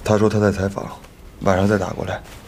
他说他在采访，晚上再打过来。